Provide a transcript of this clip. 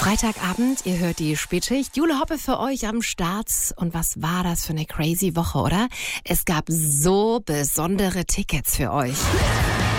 Freitagabend, ihr hört die Spätschicht. Jule Hoppe für euch am Start. Und was war das für eine crazy Woche, oder? Es gab so besondere Tickets für euch.